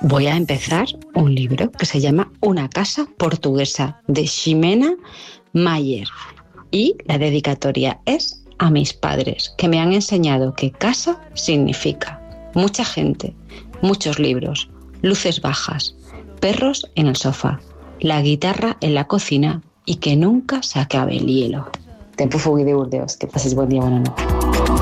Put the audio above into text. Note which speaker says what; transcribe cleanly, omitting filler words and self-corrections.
Speaker 1: voy a empezar un libro que se llama Una casa portuguesa, de Ximena Mayer. Y la dedicatoria es a mis padres, que me han enseñado que casa significa mucha gente, muchos libros, luces bajas, perros en el sofá, la guitarra en la cocina y que nunca se acabe el hielo. Tempo Fugui de Burdeos. Que pases buen día, buena noche.